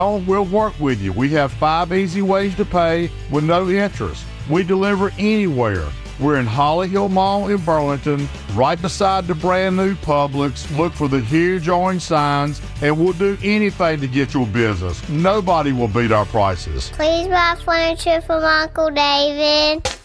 Oh, we'll work with you. We have 5 easy ways to pay with no interest. We deliver anywhere. We're in Holly Hill Mall in Burlington, right beside the brand new Publix. Look for the huge orange signs, and we'll do anything to get your business. Nobody will beat our prices. Please buy furniture from Uncle David.